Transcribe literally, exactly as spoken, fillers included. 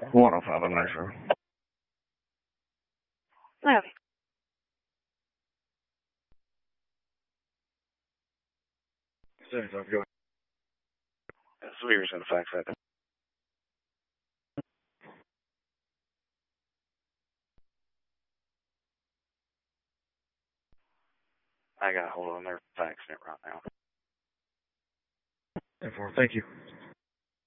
one oh five, I'm not sure. Okay. Sorry, sorry, go ahead. So we were going to fax that. I got a hold of them. They're faxing it right now. Therefore, thank you.